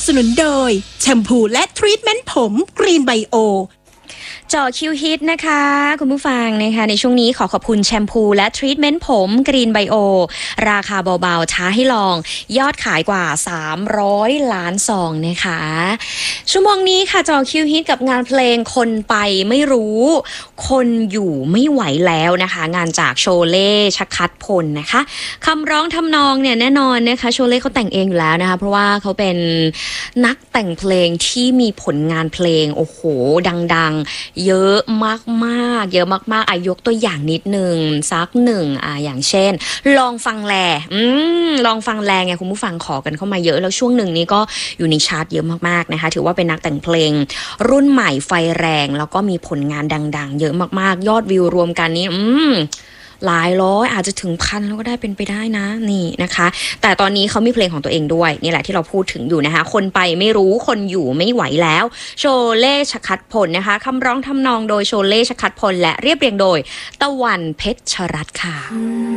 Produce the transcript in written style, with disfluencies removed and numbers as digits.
สนุนโดยแชมพูและทรีทเมนต์ผมกรีนไบโอเจาะคิวฮิตนะคะคุณผู้ฟังนะคะในช่วงนี้ขอบคุณแชมพูและทรีทเมนต์ผมกรีนไบโอราคาเบาๆท้าให้ลองยอดขายกว่า300 ล้านซองนะคะชั่วโมงนี้ค่ะเจาะคิวฮิตกับงานเพลงคนไปไม่รู้คนอยู่ไม่ไหวแล้วนะคะงานจากโชเล่ชคัดพลนะคะคำร้องทำนองเนี่ยแน่นอนนะคะโชเล่เขาแต่งเองอยู่แล้วนะคะเพราะว่าเขาเป็นนักแต่งเพลงที่มีผลงานเพลงโอ้โหดังๆเยอะมากๆเยอะมากๆยกตัวอย่างนิดนึงสักหนึ่งอย่างเช่นลองฟังแลลองฟังแลไงคุณผู้ฟังขอกันเข้ามาเยอะแล้วช่วงหนึ่งนี้ก็อยู่ในชาร์ตเยอะมากๆนะคะถือว่าเป็นนักแต่งเพลงรุ่นใหม่ไฟแรงแล้วก็มีผลงานดังๆเยอะมากๆยอดวิวรวมกันนี้หลายร้อยอาจจะถึง1,000แล้วก็ได้เป็นไปได้นะนี่นะคะแต่ตอนนี้เขามีเพลงของตัวเองด้วยนี่แหละที่เราพูดถึงอยู่นะคะคนไปไม่รู้คนอยู่ไม่ไหวแล้วโชเล่ชคัดพลนะคะคำร้องทำนองโดยโชเล่ชคัดพลและเรียบเรียงโดยตะวันเพชรรัตน์ค่ะ